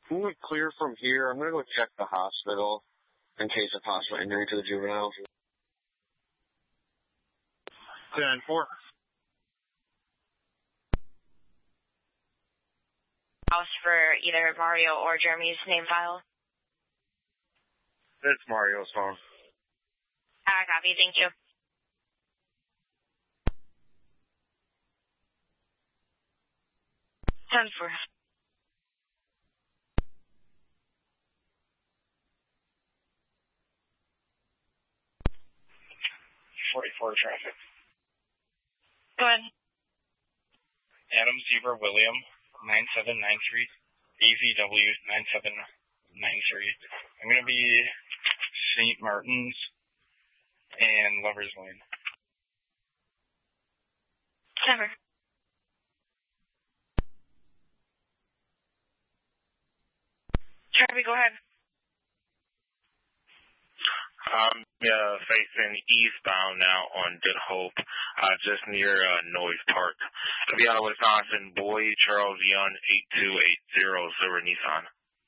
Can we clear from here? I'm going to go check the hospital in case of possible injury to the juvenile. 10-4. House for either Mario or Jeremy's name file. It's Mario's phone. Copy, thank you. Ten for. Traffic. Go ahead. Adam Zebra William, 9793, AVW 9793. I'm going to be St. Martin's and Lover's Lane. Never. Charlie, go ahead. I'm facing eastbound now on Good Hope, just near Noise Park. I'll be out of Wisconsin. Boyd Charles Young, 8280 Silver Nissan.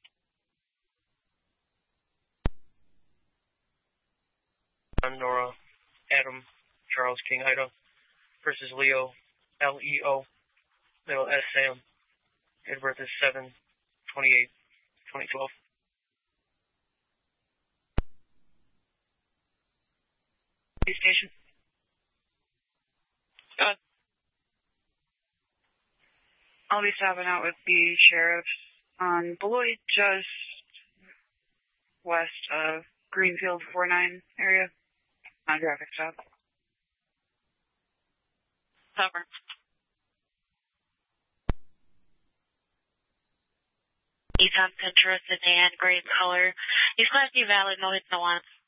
I'm Nora, Adam, Charles King Ida versus Leo, Leo, little S Sam. Date of birth is 7/28/2012. Station. Go ahead. I'll be stopping out with the sheriff on Beloit, just west of Greenfield 49 area. On a traffic stop. Cover. Nissan Sentra sedan, gray color. He's Class D valid, no hits, no wants.